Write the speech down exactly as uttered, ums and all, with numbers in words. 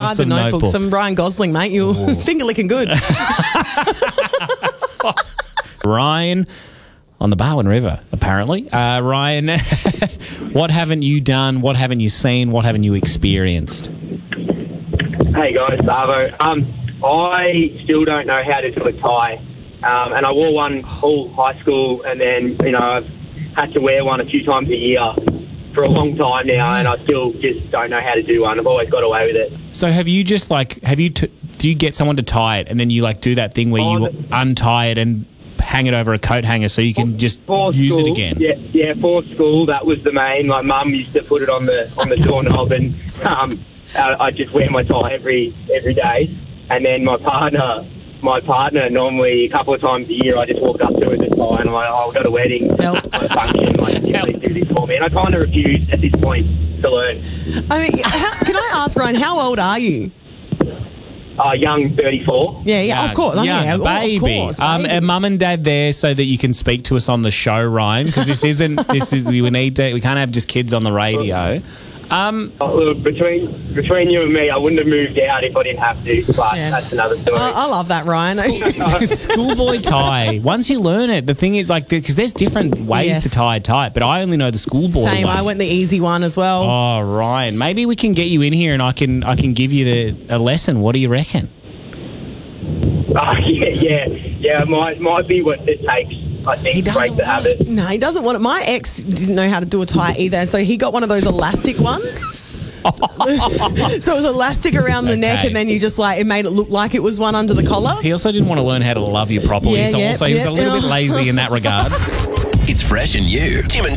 Inside the notebook. notebook. Some Ryan Gosling, mate. You're finger licking good. Ryan on the Barwon River, apparently. Uh, Ryan, what haven't you done? What haven't you seen? What haven't you experienced? Hey guys, Savo. Um, I still don't know how to do a tie, um, and I wore one all high school, and then you know I've had to wear one a few times a year for a long time now, and I still just don't know how to do one. I've always got away with it. So have you just like have you t- do you get someone to tie it, and then you like do that thing where you Oh, untie it and hang it over a coat hanger so you can just For use school, it again? Yeah, yeah. For school, that was the main. My mum used to put it on the on the doorknob, and um, I, I just wear my tie every every day. And then my partner, my partner, normally a couple of times a year, I just walk up to her with a tie, and I'm like, "Oh, I've got a wedding, Help. I've got a function, like, can you please do this for me?" And I kind of refuse at this point to learn. I mean, how, can I ask, Ryan, how old are you? Uh, young, thirty-four. Yeah, yeah, Young, of course. young, yeah, oh, baby. Of course, Um, baby. are mum and dad there so that you can speak to us on the show, Ryan? Because this isn't. This is we need to. We can't have just kids on the radio. Um, Oh, look, between between you and me, I wouldn't have moved out if I didn't have to. But Yeah. that's another story. I, I love that, Ryan. schoolboy tie. Once you learn it, the thing is like because there's different ways Yes. to tie a tie, but I only know the schoolboy Same. way. I went the easy one as well. Oh, Ryan, maybe we can get you in here and I can I can give you the a lesson. What do you reckon? Oh, yeah, yeah, yeah. It might might be what it takes. I think He to doesn't break the want habit. No, he doesn't want it. My ex didn't know how to do a tie either, so he got one of those elastic ones. So it was elastic around the neck, Okay. and then you just like it made it look like it was one under the collar. He also didn't want to learn how to love you properly, Yeah, so yeah, also he was yeah, a little bit yeah. lazy in that regard. It's Fresh and You. Tim and